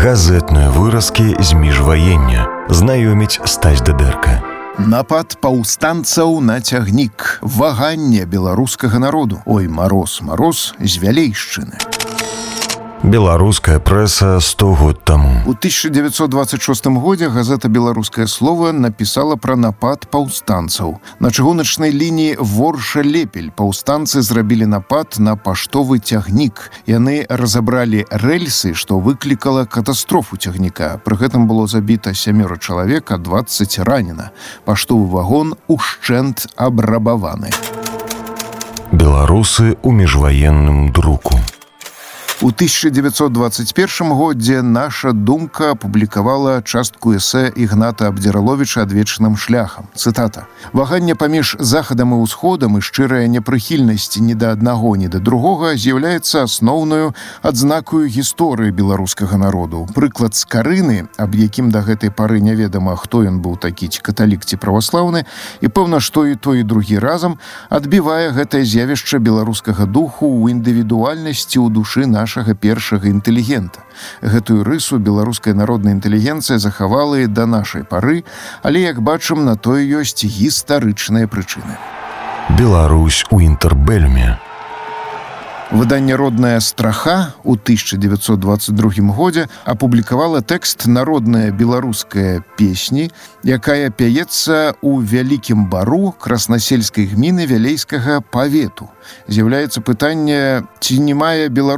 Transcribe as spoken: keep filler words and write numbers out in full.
Газетныя выразкі з міжваення. Знаёміць Стась Дыдэрка. Напад паўстанцаў на цягнік. Ваганне беларускага народу. Ой, мароз, мароз з Вялейшчыны. Беларуская прэса сто год таму. У тысяча девятьсот двадцать шостым годзе газета «Беларускае слово» напісала пра напад паўстанцаў. На чыгуначнай лініі Ворша-Лепель паўстанцы зрабілі напад на паштовы цягнік. Яны разабралі рэльсы, што выклікала катастрофу цягніка. Пры гэтым было забіта сямёра чалавек, а дваццаць ранена. Паштовы вагон ушчэнт абрабаваны. Беларусы ў міжваенным друку. У тысяча девятьсот двадцать первым годзе «Наша думка» апублікавала частку эсэ Ігната Абдзіраловіча «Адвечным шляхам». Цытата. «Ваганне паміж захадам і ўсходам і шчырая непрыхільнасць ні да аднаго, ні да другога з'яўляецца асноўнаю адзнакаю гісторыі беларускага народу. Прыклад Скарыны, аб якім да гэтай пары няведама, хто ён быў такі, ці каталік, ці праваслаўны, і пэўна, што і той, і другі разам адбівае гэтае з'явішча беларускага духу ў індывідуальнасці ў душы нашага нашага першага інтэлігента. Гэтую рысу беларуская народная інтэлігенцыя захавала і да нашай пары, але, як бачым, на тое ёсць гістарычныя прычыны. Беларусь у інтэрбэльме. Выданне «Родная страха» у тысяча девятьсот двадцать другім годзе апублікавала тэкст «Народная беларуская песні», якая пяецца ў Вялікім Бару краснасельскай гміны Вялейскага павету. З'яўляецца пытанне, ці не мае Беларусь